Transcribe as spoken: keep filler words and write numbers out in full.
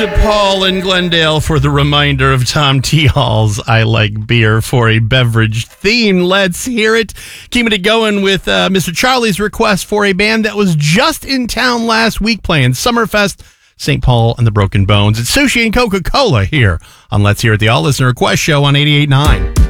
to Paul in Glendale for the reminder of Tom T. Hall's I Like Beer for a Beverage theme. Let's hear it. Keeping it going with uh, Mister Charlie's request for a band that was just in town last week playing Summerfest, Saint Paul and the Broken Bones. It's Sushi and Coca-Cola here on Let's Hear It, the All Listener Request Show on eighty-eight point nine.